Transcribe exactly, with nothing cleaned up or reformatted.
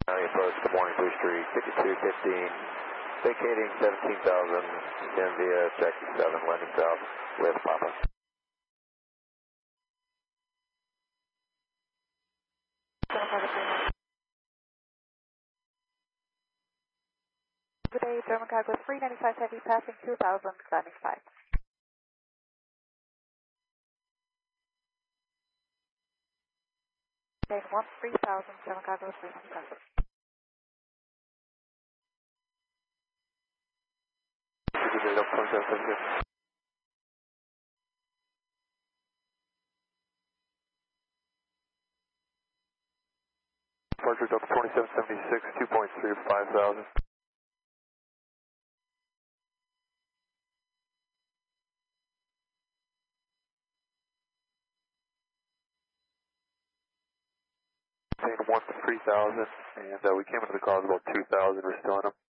County approach, good morning, Blue Street, fifty-two fifteen, vacating seventeen thousand, then via Jackie seven, landing south with Papa. Good day, German Cargo three ninety-five Heavy, passing two thousand, landing five. Then one three thousand, German Cargo three ninety-five. Departure Delta twenty-seven seventy-six, two point three five thousand. One to three thousand, and uh, we came into the call about two thousand, we're still on them.